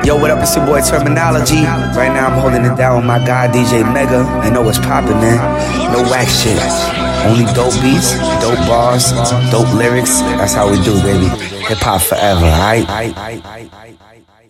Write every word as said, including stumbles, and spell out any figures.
Yo, what up? It's your boy Terminology. Right now I'm holding it down with my guy D J Mega. You know what's poppin', man. No whack shit. Only dope beats, dope bars, dope lyrics. That's how we do, baby. Hip hop forever, alright?